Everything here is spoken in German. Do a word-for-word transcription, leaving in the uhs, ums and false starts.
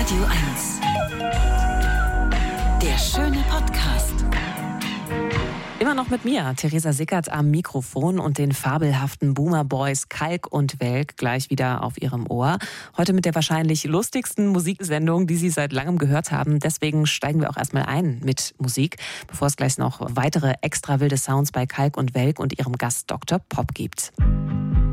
Radio eins. Der schöne Podcast. Immer noch mit mir, Theresa Sickert am Mikrofon und den fabelhaften Boomer Boys Kalk und Welk gleich wieder auf ihrem Ohr. Heute mit der wahrscheinlich lustigsten Musiksendung, die Sie seit langem gehört haben. Deswegen steigen wir auch erstmal ein mit Musik, bevor es gleich noch weitere extra wilde Sounds bei Kalk und Welk und ihrem Gast Doktor Pop gibt.